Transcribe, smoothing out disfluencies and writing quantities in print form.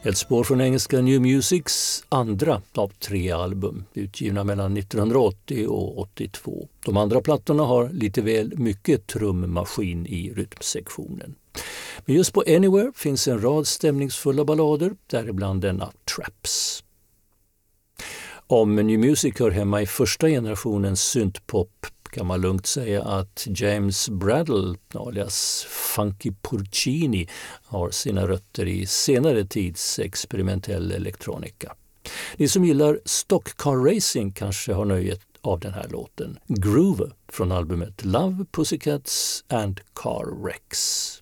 Ett spår från engelska New Musics andra av 3 album, utgivna mellan 1980 och 82. De andra plattorna har lite väl mycket trummaskin i rytmsektionen. Men just på Anywhere finns en rad stämningsfulla ballader, däribland denna Traps. Om New Music hör hemma i första generationens syntpop kan man lugnt säga att James Bradle, alias Funky Porcini, har sina rötter i senare tids experimentell elektronika. Ni som gillar stock car racing kanske har nöjet av den här låten, Groove från albumet Love, Pussycats and Car Wrecks.